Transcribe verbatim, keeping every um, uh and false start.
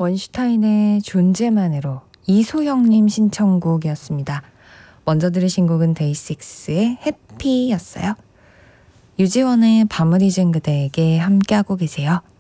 원슈타인의 존재만으로 이소영님 신청곡이었습니다. 먼저 들으신 곡은 데이식스의 해피였어요. 유지원의 밤을 잊은 그대에게 함께하고 계세요.